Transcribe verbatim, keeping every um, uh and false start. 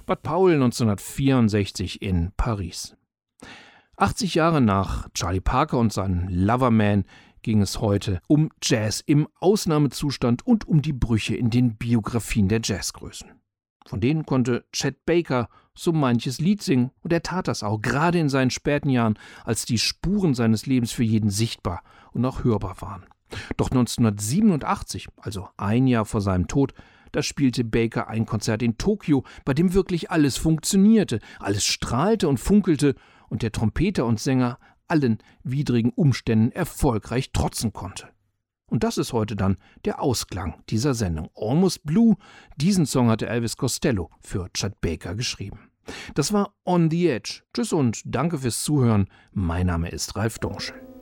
Bud Powell neunzehnhundertvierundsechzig in Paris. achtzig Jahre nach Charlie Parker und seinem Loverman ging es heute um Jazz im Ausnahmezustand und um die Brüche in den Biografien der Jazzgrößen. Von denen konnte Chet Baker so manches Lied singen, und er tat das auch, gerade in seinen späten Jahren, als die Spuren seines Lebens für jeden sichtbar und auch hörbar waren. Doch neunzehnhundertsiebenundachtzig, also ein Jahr vor seinem Tod, da spielte Baker ein Konzert in Tokio, bei dem wirklich alles funktionierte, alles strahlte und funkelte und der Trompeter und Sänger allen widrigen Umständen erfolgreich trotzen konnte. Und das ist heute dann der Ausklang dieser Sendung. Almost Blue, diesen Song hatte Elvis Costello für Chet Baker geschrieben. Das war On the Edge. Tschüss und danke fürs Zuhören. Mein Name ist Ralf Dorschel.